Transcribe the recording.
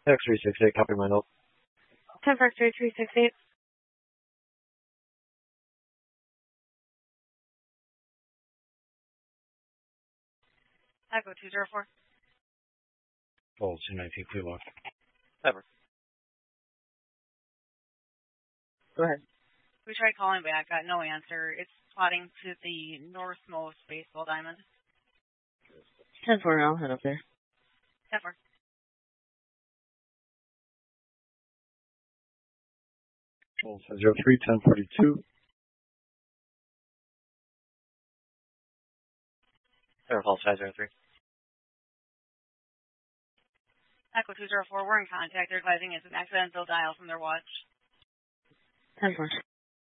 X368, copy my note. 10 Fox 368. Echo 204. Oh, 219, clear lock. Ever. Go ahead. We tried calling back, got no answer. It's plotting to the northmost baseball diamond. 10-4, I'll head up there. 10-4. Oh, 503, 1042. Air Falls 503. Echo 204, we're in contact. They're advising it's an accidental dial from their watch. 10-4.